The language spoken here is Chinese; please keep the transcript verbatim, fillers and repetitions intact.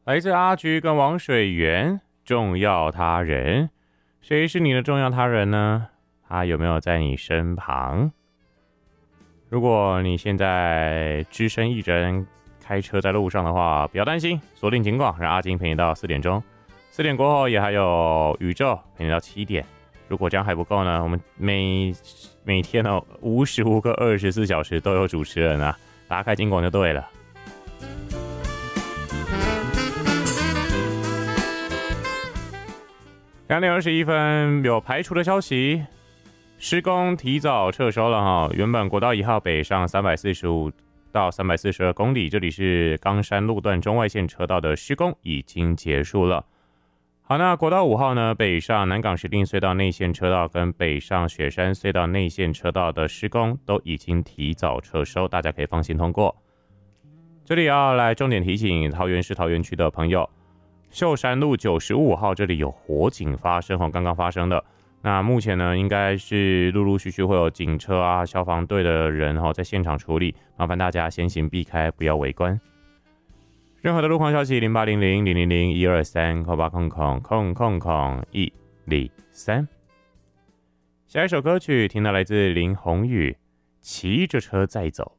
来自阿菊跟王水源，重要他人，谁是你的重要他人呢？他有没有在你身旁？如果你现在只身一人开车在路上的话，不要担心，锁定警广，让阿金陪你到四点钟。四点过后也还有宇宙陪你到七点。如果这样还不够呢，我们每每天哦无时无刻二十四小时都有主持人啊，打开警广就对了。两点二十一分，有排除的消息，施工提早撤收了哈。原本国道一号北上三百四十五到三百四十二公里，这里是冈山路段中外线车道的施工已经结束了。好，那国道五号呢，北上南港石碇隧道内线车道跟北上雪山隧道内线车道的施工都已经提早撤收，大家可以放心通过。这里要来重点提醒桃园市桃园区的朋友，秀山路九十五号这里有火警发生，刚刚发生的。那目前呢，应该是陆陆续续会有警车啊、消防队的人在现场处理，麻烦大家先行避开，不要围观。任何的路况消息，零八零零零零零一二三空八空空空空空一零三。下一首歌曲听到来自林宏宇，骑着车再走。